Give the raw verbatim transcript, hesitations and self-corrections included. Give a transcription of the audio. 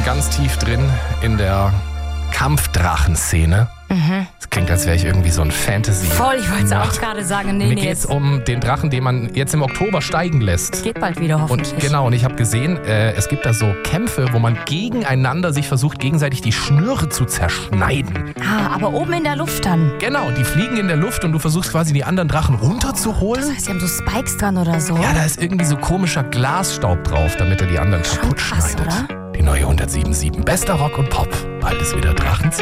ganz tief drin in der Kampfdrachenszene. Mhm. Das klingt, als wäre ich irgendwie so ein Fantasy. Voll, ich wollte es auch gerade sagen. Nee, Mir nee, geht es jetzt um den Drachen, den man jetzt im Oktober steigen lässt. geht bald wieder hoffentlich. Und genau, und ich habe gesehen, äh, es gibt da so Kämpfe, wo man gegeneinander sich versucht, gegenseitig die Schnüre zu zerschneiden. Ah, aber oben in der Luft dann. Genau, die fliegen in der Luft und du versuchst quasi die anderen Drachen runterzuholen. Das heißt, die haben so Spikes dran oder so. Ja, da ist irgendwie so komischer Glasstaub drauf, damit er die anderen Schon kaputt krass, schneidet. oder? Die neue hundertsieben Komma sieben. Bester Rock und Pop. Bald ist wieder Drachenzeit.